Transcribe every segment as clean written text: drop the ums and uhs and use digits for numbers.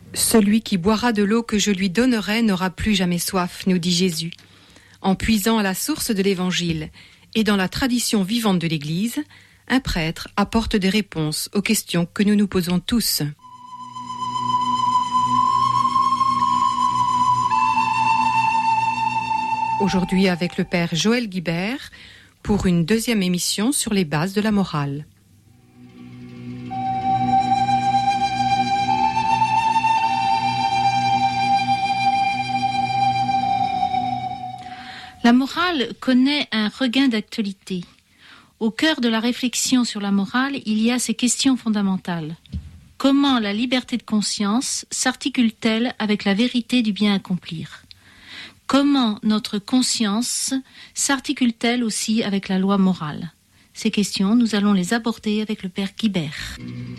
Celui qui boira de l'eau que je lui donnerai n'aura plus jamais soif, nous dit Jésus. En puisant à la source de l'Évangile et dans la tradition vivante de l'Église, un prêtre apporte des réponses aux questions que nous nous posons tous. Aujourd'hui avec le père Joël Guibert pour une deuxième émission sur les bases de la morale. La morale connaît un regain d'actualité. Au cœur de la réflexion sur la morale, il y a ces questions fondamentales. Comment la liberté de conscience s'articule-t-elle avec la vérité du bien à accomplir ? Comment notre conscience s'articule-t-elle aussi avec la loi morale ? Ces questions, nous allons les aborder avec le père Guibert.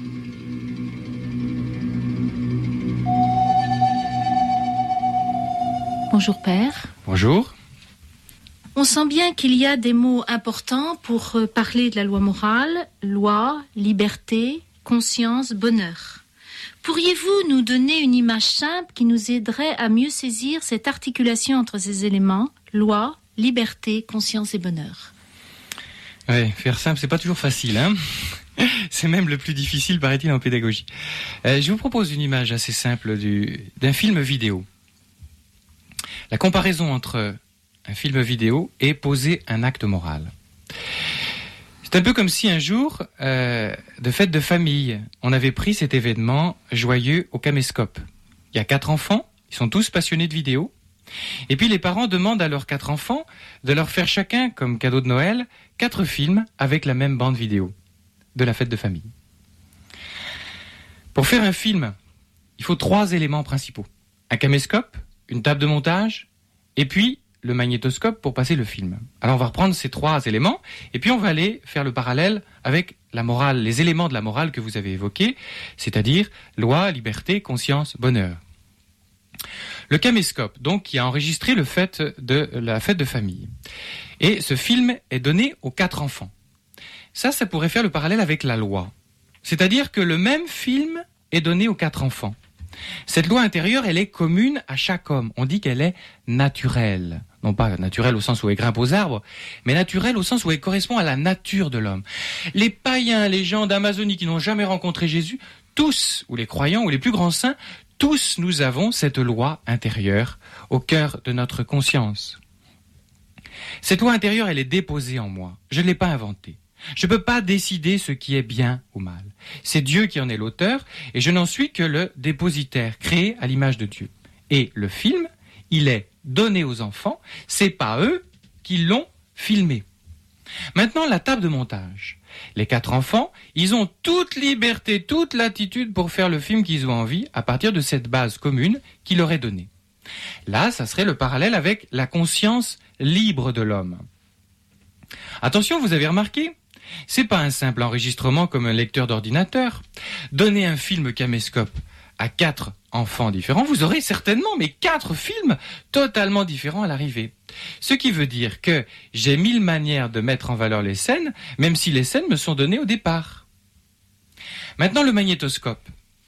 Bonjour père. Bonjour. On sent bien qu'il y a des mots importants pour parler de la loi morale, loi, liberté, conscience, bonheur. Pourriez-vous nous donner une image simple qui nous aiderait à mieux saisir cette articulation entre ces éléments, loi, liberté, conscience et bonheur ? Ouais, faire simple, c'est pas toujours facile, hein ? C'est même le plus difficile, paraît-il, en pédagogie. Je vous propose une image assez simple d'un film vidéo. La comparaison entre un film vidéo et poser un acte moral. C'est un peu comme si un jour, de fête de famille, on avait pris cet événement joyeux au caméscope. Il y a 4 enfants, ils sont tous passionnés de vidéo. Et puis les parents demandent à leurs 4 enfants de leur faire chacun, comme cadeau de Noël, 4 films avec la même bande vidéo de la fête de famille. Pour faire un film, il faut 3 éléments principaux. Un caméscope, une table de montage, et puis le magnétoscope pour passer le film. Alors on va reprendre ces 3 éléments et puis on va aller faire le parallèle avec la morale, les éléments de la morale que vous avez évoqués, c'est-à-dire loi, liberté, conscience, bonheur. Le caméscope, donc, qui a enregistré la fête de famille. Et ce film est donné aux 4 enfants. Ça pourrait faire le parallèle avec la loi. C'est-à-dire que le même film est donné aux 4 enfants. Cette loi intérieure, elle est commune à chaque homme. On dit qu'elle est naturelle. Non pas naturelle au sens où elle grimpe aux arbres, mais naturelle au sens où elle correspond à la nature de l'homme. Les païens, les gens d'Amazonie qui n'ont jamais rencontré Jésus, tous, ou les croyants, ou les plus grands saints, tous nous avons cette loi intérieure au cœur de notre conscience. Cette loi intérieure, elle est déposée en moi. Je ne l'ai pas inventée. Je ne peux pas décider ce qui est bien ou mal. C'est Dieu qui en est l'auteur et je n'en suis que le dépositaire, créé à l'image de Dieu. Et le film, il est donné aux enfants, c'est pas eux qui l'ont filmé. Maintenant, la table de montage. Les 4 enfants, ils ont toute liberté, toute latitude pour faire le film qu'ils ont envie à partir de cette base commune qui leur est donnée. Là, ça serait le parallèle avec la conscience libre de l'homme. Attention, vous avez remarqué ? C'est pas un simple enregistrement comme un lecteur d'ordinateur. Donnez un film caméscope à 4 enfants différents, vous aurez certainement 4 films totalement différents à l'arrivée. Ce qui veut dire que j'ai 1000 manières de mettre en valeur les scènes, même si les scènes me sont données au départ. Maintenant, le magnétoscope.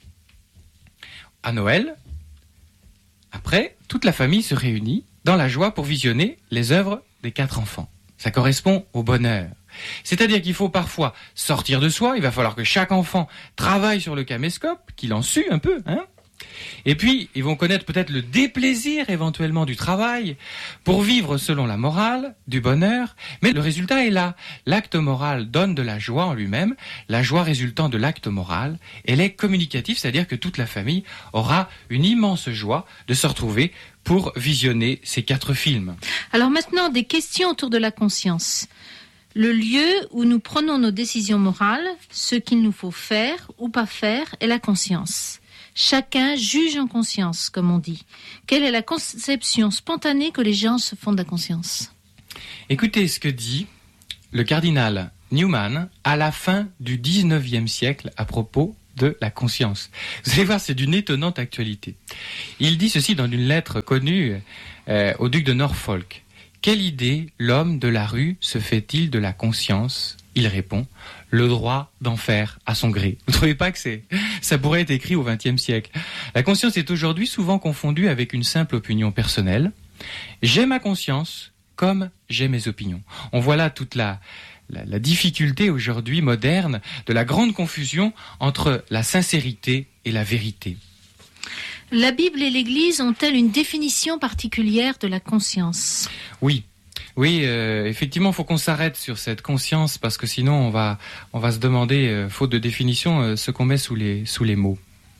À Noël, après, toute la famille se réunit dans la joie pour visionner les œuvres des 4 enfants. Ça correspond au bonheur. C'est-à-dire qu'il faut parfois sortir de soi, il va falloir que chaque enfant travaille sur le caméscope, qu'il en sue un peu, hein. Et puis, ils vont connaître peut-être le déplaisir éventuellement du travail pour vivre selon la morale, du bonheur, mais le résultat est là. L'acte moral donne de la joie en lui-même, la joie résultant de l'acte moral, elle est communicative, c'est-à-dire que toute la famille aura une immense joie de se retrouver pour visionner ces 4 films. Alors maintenant, des questions autour de la conscience. Le lieu où nous prenons nos décisions morales, ce qu'il nous faut faire ou pas faire, est la conscience. Chacun juge en conscience, comme on dit. Quelle est la conception spontanée que les gens se font de la conscience ? Écoutez ce que dit le cardinal Newman à la fin du 19e siècle à propos de la conscience. Vous allez voir, c'est d'une étonnante actualité. Il dit ceci dans une lettre connue au duc de Norfolk. quelle idée l'homme de la rue se fait-il de la conscience ? Il répond, le droit d'en faire à son gré. Vous ne trouvez pas que ça pourrait être écrit au XXe siècle ? La conscience est aujourd'hui souvent confondue avec une simple opinion personnelle. J'ai ma conscience comme j'ai mes opinions. On voit là toute la difficulté aujourd'hui moderne de la grande confusion entre la sincérité et la vérité. La Bible et l'Église ont-elles une définition particulière de la conscience ? Oui, effectivement, il faut qu'on s'arrête sur cette conscience parce que sinon on va se demander, faute de définition, ce qu'on met sous les mots.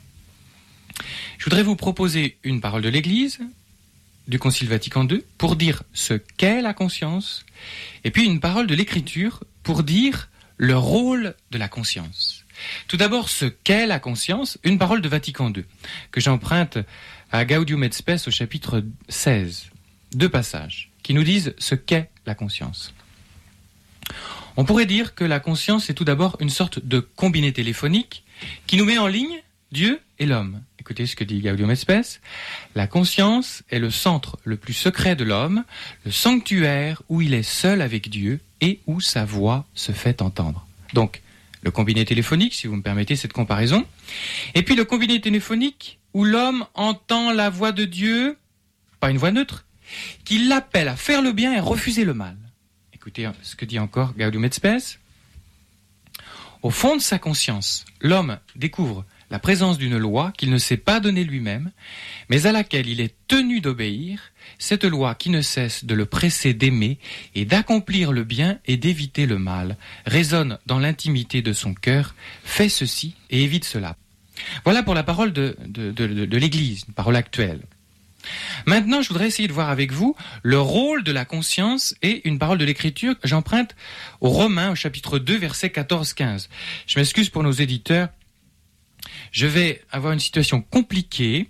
Je voudrais vous proposer une parole de l'Église, du Concile Vatican II, pour dire ce qu'est la conscience, et puis une parole de l'Écriture pour dire le rôle de la conscience. Tout d'abord, ce qu'est la conscience, une parole de Vatican II, que j'emprunte à Gaudium et Spes au chapitre 16. 2 passages qui nous disent ce qu'est la conscience. On pourrait dire que la conscience est tout d'abord une sorte de combiné téléphonique qui nous met en ligne Dieu et l'homme. Écoutez ce que dit Gaudium et Spes. La conscience est le centre le plus secret de l'homme, le sanctuaire où il est seul avec Dieu et où sa voix se fait entendre. Donc, le combiné téléphonique, si vous me permettez cette comparaison, et puis le combiné téléphonique où l'homme entend la voix de Dieu, pas une voix neutre, qui l'appelle à faire le bien et refuser le mal. Écoutez ce que dit encore Gaudium et Spes. Au fond de sa conscience, l'homme découvre la présence d'une loi qu'il ne s'est pas donnée lui-même, mais à laquelle il est tenu d'obéir, cette loi qui ne cesse de le presser d'aimer et d'accomplir le bien et d'éviter le mal, résonne dans l'intimité de son cœur, fait ceci et évite cela. Voilà pour la parole de l'Église, une parole actuelle. Maintenant, je voudrais essayer de voir avec vous le rôle de la conscience et une parole de l'Écriture que j'emprunte aux Romains, au chapitre 2, versets 14-15. Je m'excuse pour nos éditeurs. Je vais avoir une citation compliquée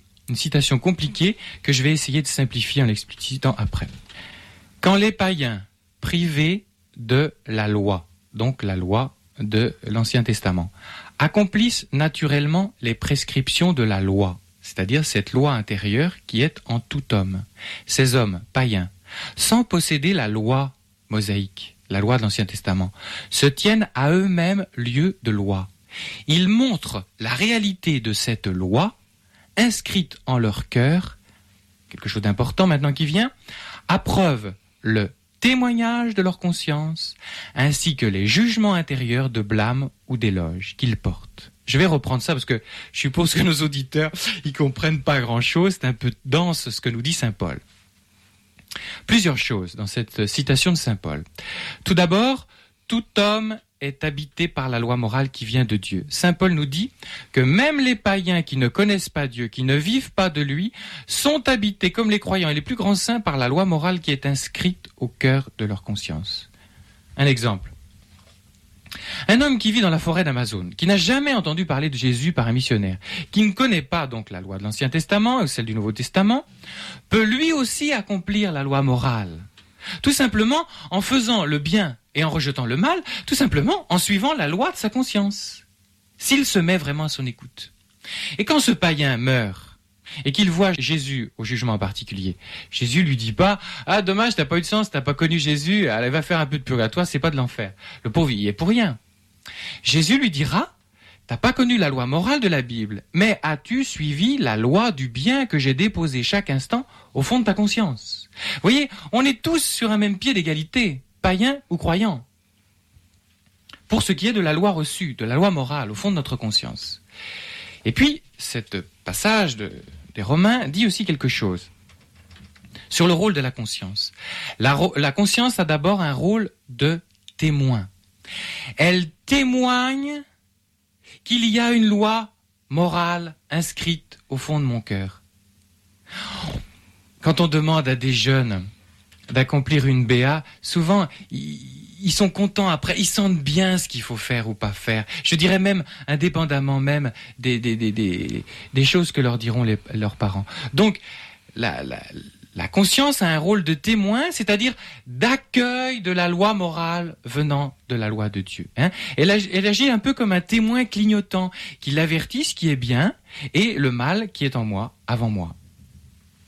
que je vais essayer de simplifier en l'explicitant après. Quand les païens privés de la loi, donc la loi de l'Ancien Testament, accomplissent naturellement les prescriptions de la loi, c'est-à-dire cette loi intérieure qui est en tout homme, ces hommes païens, sans posséder la loi mosaïque, la loi de l'Ancien Testament, se tiennent à eux-mêmes lieu de loi. Ils montrent la réalité de cette loi inscrite en leur cœur, quelque chose d'important maintenant qui vient, à preuve le témoignage de leur conscience, ainsi que les jugements intérieurs de blâme ou d'éloge qu'ils portent. Je vais reprendre ça parce que je suppose que nos auditeurs ils comprennent pas grand-chose, c'est un peu dense ce que nous dit saint Paul. Plusieurs choses dans cette citation de saint Paul. Tout d'abord, tout homme est habité par la loi morale qui vient de Dieu. Saint Paul nous dit que même les païens qui ne connaissent pas Dieu, qui ne vivent pas de lui, sont habités comme les croyants et les plus grands saints par la loi morale qui est inscrite au cœur de leur conscience. Un exemple. Un homme qui vit dans la forêt d'Amazon, qui n'a jamais entendu parler de Jésus par un missionnaire, qui ne connaît pas donc la loi de l'Ancien Testament ou celle du Nouveau Testament, peut lui aussi accomplir la loi morale. Tout simplement en faisant le bien et en rejetant le mal, tout simplement en suivant la loi de sa conscience, s'il se met vraiment à son écoute. Et quand ce païen meurt, et qu'il voit Jésus au jugement en particulier, Jésus lui dit pas « Ah, dommage, t'as pas eu de chance, t'as pas connu Jésus, allez, va faire un peu de purgatoire, c'est pas de l'enfer. » Le pauvre, il y est pour rien. Jésus lui dira « T'as pas connu la loi morale de la Bible, mais as-tu suivi la loi du bien que j'ai déposée chaque instant au fond de ta conscience ?» Vous voyez, on est tous sur un même pied d'égalité, païens ou croyants, pour ce qui est de la loi reçue, de la loi morale au fond de notre conscience. Et puis, cet passage des Romains dit aussi quelque chose sur le rôle de la conscience. La conscience a d'abord un rôle de témoin. Elle témoigne qu'il y a une loi morale inscrite au fond de mon cœur. Quand on demande à des jeunes d'accomplir une BA, souvent ils sont contents après, ils sentent bien ce qu'il faut faire ou pas faire. Je dirais même indépendamment même des choses que leur diront leurs parents. Donc la conscience a un rôle de témoin, c'est-à-dire d'accueil de la loi morale venant de la loi de Dieu. Elle agit un peu comme un témoin clignotant qui l'avertit ce qui est bien et le mal qui est en moi avant moi.